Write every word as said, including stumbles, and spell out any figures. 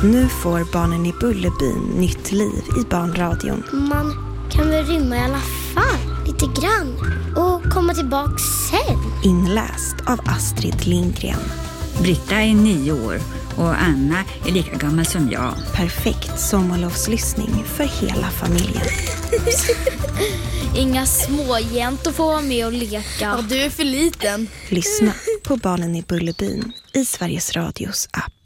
Nu får Barnen i Bullerbyn nytt liv i barnradion. Man kan väl rymma i alla fall, lite grann. Och komma tillbaka sen. Inläst av Astrid Lindgren. Britta är nio år och Anna är lika gammal som jag. Perfekt sommarlovslyssning för hela familjen. Inga små jäntor får vara med och leka. Ja, du är för liten. Lyssna på Barnen i Bullerbyn i Sveriges Radios app.